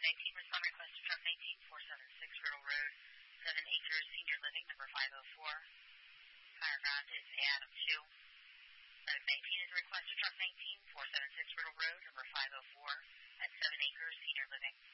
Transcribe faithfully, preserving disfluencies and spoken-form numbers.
nineteen, respond request to truck nineteen, four seventy-six Riddle Road, seven acres, senior living, number five oh four. Fire ground is Adam two. Medic nineteen is a request to truck nineteen, four seventy-six Riddle Road, number five oh four, at seven acres, senior living.